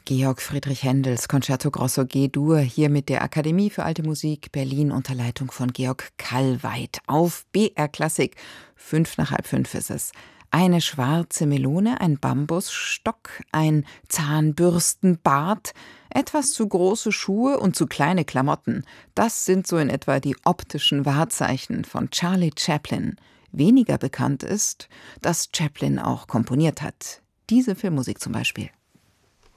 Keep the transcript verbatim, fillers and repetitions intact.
Georg Friedrich Händels Concerto Grosso G-Dur hier mit der Akademie für Alte Musik Berlin unter Leitung von Georg Kallweit auf B R Klassik. Fünf nach halb fünf ist es. Eine schwarze Melone, ein Bambusstock, ein Zahnbürstenbart, etwas zu große Schuhe und zu kleine Klamotten. Das sind so in etwa die optischen Wahrzeichen von Charlie Chaplin. Weniger bekannt ist, dass Chaplin auch komponiert hat. Diese Filmmusik zum Beispiel.